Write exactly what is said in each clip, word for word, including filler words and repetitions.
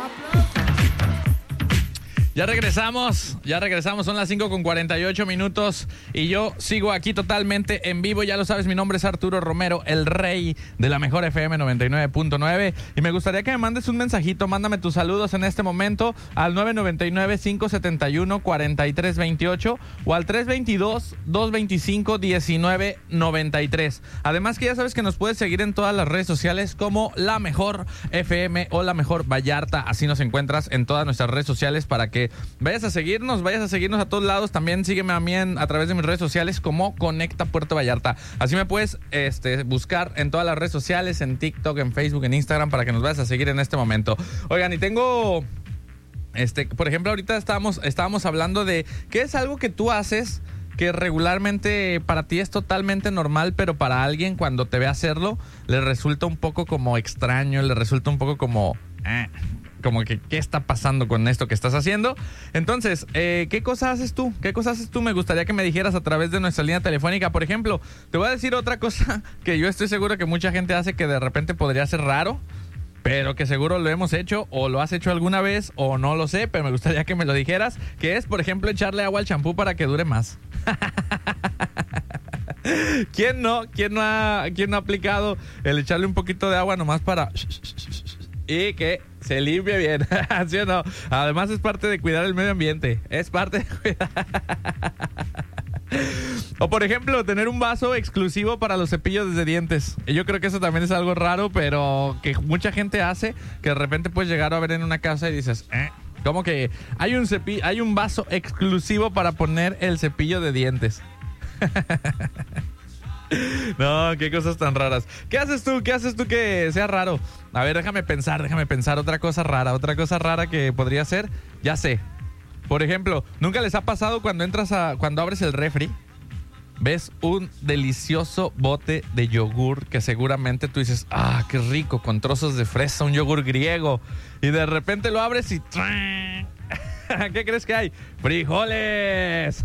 Ya regresamos, ya regresamos, son las cinco con cuarenta y ocho minutos y yo sigo aquí totalmente en vivo, ya lo sabes, mi nombre es Arturo Romero, el rey de la mejor F M noventa y nueve punto nueve y me gustaría que me mandes un mensajito, mándame tus saludos en este momento al nueve nueve nueve, cinco siete uno, cuatro tres dos ocho o al tres dos dos, dos dos cinco, uno nueve nueve tres. Además que ya sabes que nos puedes seguir en todas las redes sociales como La Mejor F M o La Mejor Vallarta, así nos encuentras en todas nuestras redes sociales para que vayas a seguirnos, vayas a seguirnos a todos lados. También sígueme a mí en, a través de mis redes sociales como Conecta Puerto Vallarta. Así me puedes este, buscar en todas las redes sociales, en TikTok, en Facebook, en Instagram, para que nos vayas a seguir en este momento. Oigan, y tengo, este, por ejemplo, ahorita estábamos, estábamos hablando de qué es algo que tú haces que regularmente para ti es totalmente normal, pero para alguien cuando te ve hacerlo le resulta un poco como extraño, le resulta un poco como... Eh. Como que, ¿qué está pasando con esto que estás haciendo? Entonces, eh, ¿qué cosas haces tú? ¿Qué cosas haces tú? Me gustaría que me dijeras a través de nuestra línea telefónica. Por ejemplo, te voy a decir otra cosa que yo estoy seguro que mucha gente hace que de repente podría ser raro, pero que seguro lo hemos hecho o lo has hecho alguna vez o no lo sé, pero me gustaría que me lo dijeras, que es, por ejemplo, echarle agua al champú para que dure más. ¿Quién no? ¿Quién no ha, quién no ha aplicado el echarle un poquito de agua nomás para... y que se limpie bien? ¿Sí o no? Además es parte de cuidar el medio ambiente. Es parte de cuidar. O por ejemplo, tener un vaso exclusivo para los cepillos de dientes. Yo creo que eso también es algo raro, pero que mucha gente hace, que de repente puedes llegar a ver en una casa y dices, ¿eh? ¿Cómo que hay un cepillo, hay un vaso exclusivo para poner el cepillo de dientes? No, qué cosas tan raras. ¿Qué haces tú? ¿Qué haces tú que sea raro? A ver, déjame pensar, déjame pensar. Otra cosa rara, otra cosa rara que podría ser. Ya sé. Por ejemplo, ¿nunca les ha pasado cuando entras a... cuando abres el refri? Ves un delicioso bote de yogur que seguramente tú dices, ah, qué rico, con trozos de fresa, un yogur griego. Y de repente lo abres y... ¿qué crees que hay? ¡Frijoles!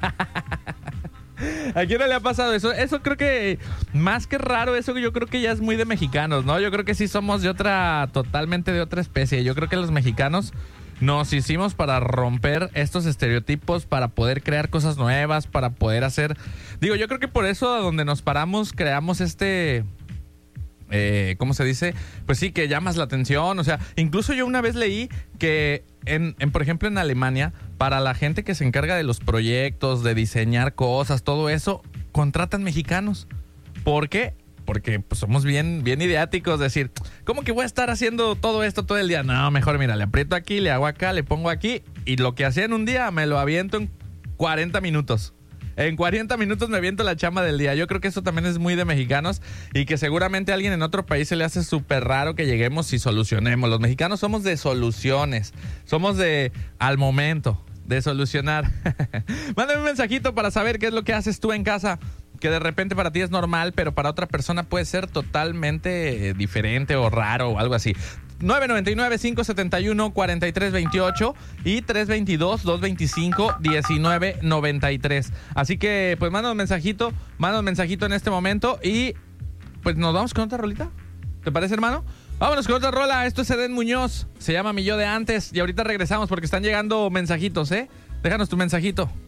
¿A quién no le ha pasado eso? Eso creo que, más que raro, eso yo creo que ya es muy de mexicanos, ¿no? Yo creo que sí somos de otra, totalmente de otra especie. Yo creo que los mexicanos nos hicimos para romper estos estereotipos, para poder crear cosas nuevas, para poder hacer... Digo, yo creo que por eso a donde nos paramos creamos este... Eh, ¿cómo se dice? Pues sí, que llamas la atención. O sea, incluso yo una vez leí que, en, en, por ejemplo, en Alemania, para la gente que se encarga de los proyectos, de diseñar cosas, todo eso, contratan mexicanos. ¿Por qué? Porque pues, somos bien, bien ideáticos. Decir, ¿cómo que voy a estar haciendo todo esto todo el día? No, mejor mira, le aprieto aquí, le hago acá, le pongo aquí. Y lo que hacía en un día me lo aviento en cuarenta minutos. En cuarenta minutos me aviento la chamba del día. Yo creo que eso también es muy de mexicanos y que seguramente a alguien en otro país se le hace súper raro que lleguemos y solucionemos. Los mexicanos somos de soluciones. Somos de al momento, de solucionar. Mándame un mensajito para saber qué es lo que haces tú en casa, que de repente para ti es normal, pero para otra persona puede ser totalmente diferente o raro o algo así. nueve nueve nueve, cinco siete uno, cuatro tres dos ocho y tres dos dos, dos dos cinco, uno nueve nueve tres. Así que pues manda un mensajito, manda un mensajito en este momento y pues nos vamos con otra rolita. ¿Te parece, hermano? Vámonos con otra rola. Esto es Eden Muñoz, se llama Mi Yo de Antes y ahorita regresamos porque están llegando mensajitos, ¿eh? Déjanos tu mensajito.